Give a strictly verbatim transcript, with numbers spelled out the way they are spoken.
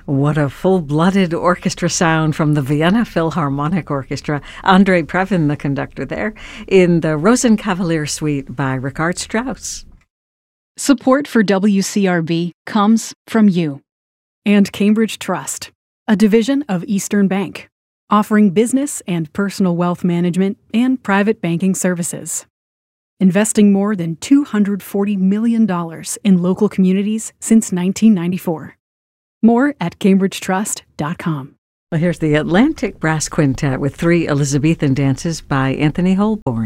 What a full-blooded orchestra sound from the Vienna Philharmonic Orchestra. Andrei Previn, the conductor there, in the Rosenkavalier Suite by Richard Strauss. Support for W C R B comes from you and Cambridge Trust, a division of Eastern Bank, offering business and personal wealth management and private banking services. Investing more than two hundred forty million dollars in local communities since nineteen ninety-four. More at cambridge trust dot com. Well, here's the Atlantic Brass Quintet with three Elizabethan dances by Anthony Holborn.